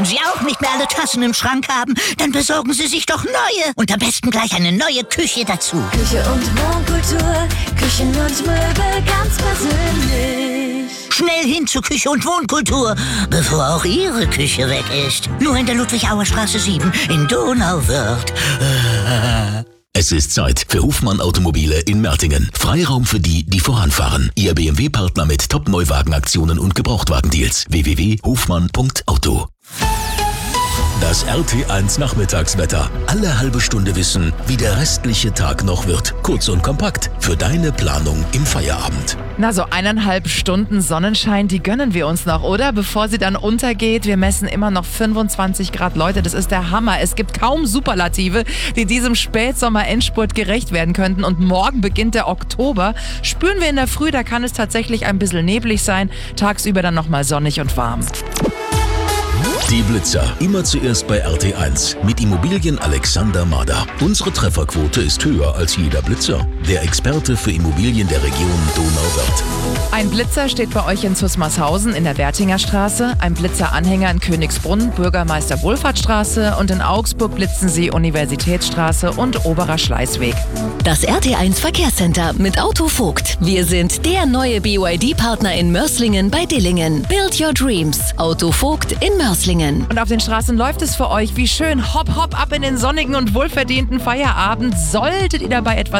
Wenn Sie auch nicht mehr alle Tassen im Schrank haben, dann besorgen Sie sich doch neue. Und am besten gleich eine neue Küche dazu. Küche und Wohnkultur, Küchen und Möbel ganz persönlich. Schnell hin zu Küche und Wohnkultur, bevor auch Ihre Küche weg ist. Nur in der Ludwig-Auer Straße 7 in Donauwörth. Es ist Zeit für Hofmann Automobile in Mertingen. Freiraum für die, die voranfahren. Ihr BMW-Partner mit Top-Neuwagenaktionen und Gebrauchtwagendeals. www.hofmann.auto. Das RT1 Nachmittagswetter. Alle halbe Stunde wissen, wie der restliche Tag noch wird. Kurz und kompakt für deine Planung im Feierabend. Na, so 1,5 Stunden Sonnenschein, die gönnen wir uns noch, oder? Bevor sie dann untergeht. Wir messen immer noch 25 Grad. Leute, das ist der Hammer. Es gibt kaum Superlative, die diesem Spätsommer-Endspurt gerecht werden könnten. Und morgen beginnt der Oktober. Spüren wir in der Früh, da kann es tatsächlich ein bisschen neblig sein. Tagsüber dann nochmal sonnig und warm. Die Blitzer. Immer zuerst bei RT1 mit Immobilien Alexander Mader. Unsere Trefferquote ist höher als jeder Blitzer. Der Experte für Immobilien der Region Donauwörth. Ein Blitzer steht bei euch in Zusmarshausen in der Wertinger Straße, ein Blitzer-Anhänger in Königsbrunn, Bürgermeister Wohlfahrtsstraße und in Augsburg blitzen sie Universitätsstraße und Oberer Schleißweg. Das RT1 Verkehrscenter mit Auto Vogt. Wir sind der neue BYD-Partner in Mörslingen bei Dillingen. Build your dreams. Auto Vogt in Mörslingen. Und auf den Straßen läuft es für euch wie schön. Hopp, hopp, ab in den sonnigen und wohlverdienten Feierabend. Solltet ihr dabei etwas